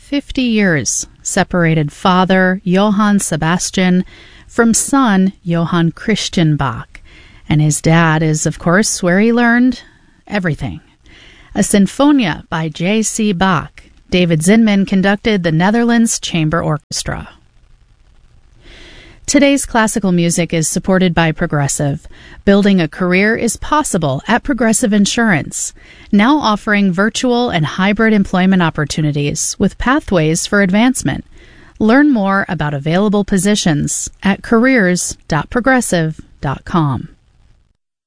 50 years separated father Johann Sebastian from son Johann Christian Bach, and his dad is, of course, where he learned everything. A Sinfonia by J.C. Bach. David Zinman conducted the Netherlands Chamber Orchestra. Today's classical music is supported by Progressive. Building a career is possible at Progressive Insurance, now offering virtual and hybrid employment opportunities with pathways for advancement. Learn more about available positions at careers.progressive.com.